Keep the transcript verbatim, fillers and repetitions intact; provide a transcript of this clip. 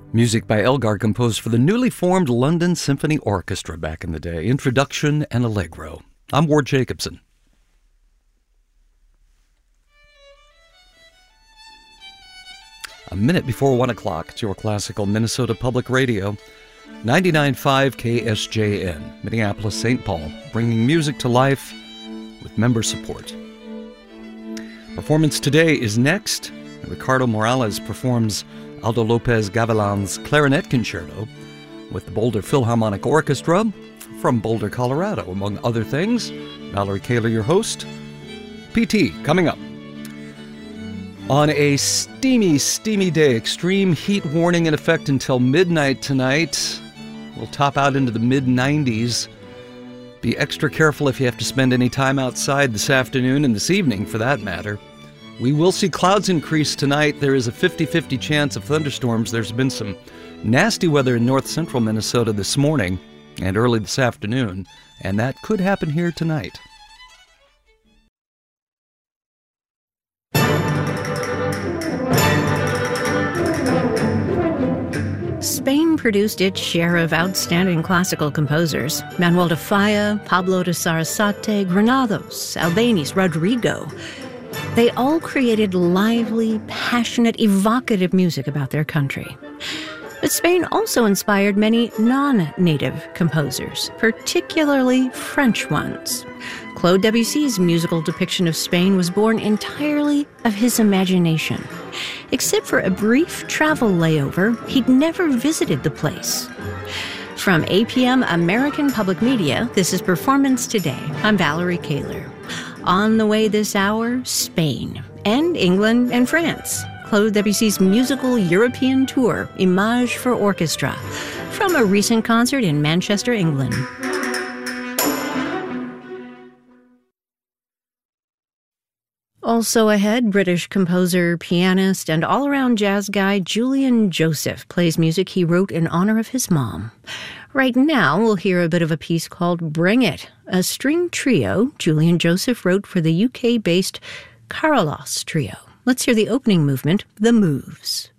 Music by Elgar composed for the newly formed London Symphony Orchestra back in the day. Introduction and Allegro. I'm Ward Jacobson. A minute before one o'clock, it's your classical Minnesota Public Radio, ninety-nine point five K S J N, Minneapolis, Saint Paul, bringing music to life with member support. Performance today is next. Ricardo Morales performs Aldo Lopez Gavilan's Clarinet Concerto with the Boulder Philharmonic Orchestra from Boulder, Colorado, among other things. Valerie Kaler, your host. P T, coming up. On a steamy, steamy day, extreme heat warning in effect until midnight tonight. We'll top out into the mid nineties. Be extra careful if you have to spend any time outside this afternoon and this evening, for that matter. We will see clouds increase tonight. There is a fifty-fifty chance of thunderstorms. There's been some nasty weather in north central Minnesota this morning and early this afternoon, and that could happen here tonight. Spain produced its share of outstanding classical composers. Manuel de Falla, Pablo de Sarasate, Granados, Albéniz, Rodrigo. They all created lively, passionate, evocative music about their country. But Spain also inspired many non-native composers, particularly French ones. Claude Debussy's musical depiction of Spain was born entirely of his imagination. Except for a brief travel layover, he'd never visited the place. From A P M American Public Media, this is Performance Today. I'm Valerie Kaler. On the way this hour, Spain, and England and France. Claude Debussy's musical European tour, Images for Orchestra, from a recent concert in Manchester, England. Also ahead, British composer, pianist, and all-around jazz guy Julian Joseph plays music he wrote in honor of his mom. Right now, we'll hear a bit of a piece called Bring It, a string trio Julian Joseph wrote for the U K-based Carolus Trio. Let's hear the opening movement, The Moves.